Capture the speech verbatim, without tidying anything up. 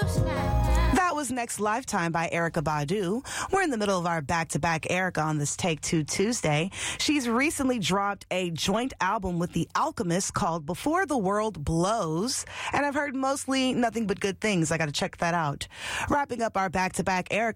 That was Next Lifetime by Erykah Badu. We're in the middle of our back-to-back Erykah on this Take Two Tuesday. She's recently dropped a joint album with The Alchemist called Before the World Blows, and I've heard mostly nothing but good things. I got to check that out. Wrapping up our back-to-back Erykah